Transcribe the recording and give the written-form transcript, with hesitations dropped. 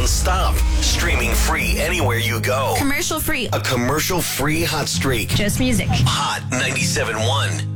nonstop. Streaming free anywhere you go. Commercial free. A commercial-free hot streak. Just music. Hot 97.1.